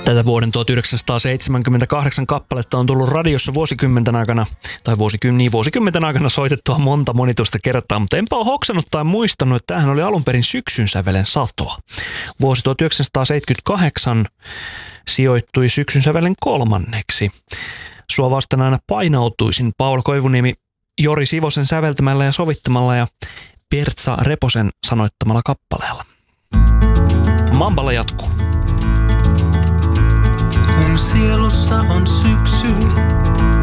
Tätä vuoden 1978 kappaletta on tullut radiossa vuosikymmenten aikana soitettua monta monituista kertaa, mutta enpä ole hoksannut tai muistanut, että tämähän oli alun perin Syksyn sävelen satoa. Vuosi 1978 sijoittui Syksyn sävelen 3. Sua vasten aina painautuisin Paula Koivuniemi Jori Sivosen säveltämällä ja sovittamalla ja Pertsa Reposen sanoittamalla kappaleella. Mamballa jatkuu. Kun sielussa on syksy,